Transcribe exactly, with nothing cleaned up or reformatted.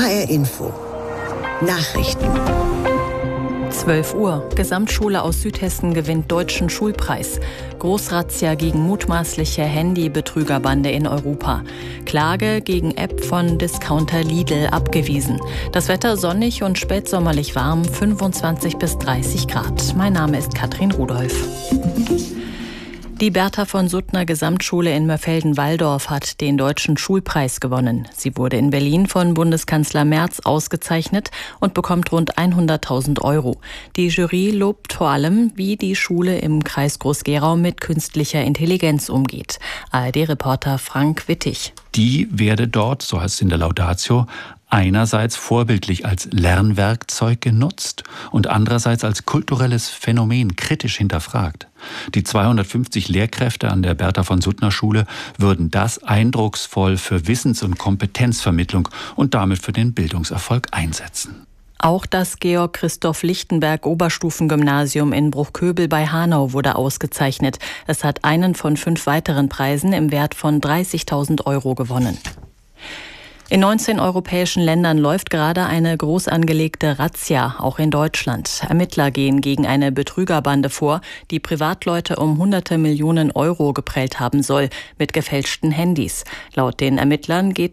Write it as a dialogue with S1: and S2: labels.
S1: H R Info. Nachrichten.
S2: zwölf Uhr. Gesamtschule aus Südhessen gewinnt deutschen Schulpreis. Großrazzia gegen mutmaßliche Handybetrügerbande in Europa. Klage gegen App von Discounter Lidl abgewiesen. Das Wetter sonnig und spätsommerlich warm, fünfundzwanzig bis dreißig Grad. Mein Name ist Katrin Rudolph. Die Bertha von Suttner Gesamtschule in Mörfelden-Walldorf hat den Deutschen Schulpreis gewonnen. Sie wurde in Berlin von Bundeskanzler Merz ausgezeichnet und bekommt rund hunderttausend Euro. Die Jury lobt vor allem, wie die Schule im Kreis Groß-Gerau mit künstlicher Intelligenz umgeht. A R D-Reporter Frank Wittig.
S3: Die werde dort, so heißt es in der Laudatio, einerseits vorbildlich als Lernwerkzeug genutzt und andererseits als kulturelles Phänomen kritisch hinterfragt. Die zweihundertfünfzig Lehrkräfte an der Bertha von Suttner Schule würden das eindrucksvoll für Wissens- und Kompetenzvermittlung und damit für den Bildungserfolg einsetzen.
S2: Auch das Georg-Christoph-Lichtenberg-Oberstufengymnasium in Bruchköbel bei Hanau wurde ausgezeichnet. Es hat einen von fünf weiteren Preisen im Wert von dreißigtausend Euro gewonnen. In neunzehn europäischen Ländern läuft gerade eine groß angelegte Razzia, auch in Deutschland. Ermittler gehen gegen eine Betrügerbande vor, die Privatleute um hunderte Millionen Euro geprellt haben soll mit gefälschten Handys. Laut den Ermittlern geht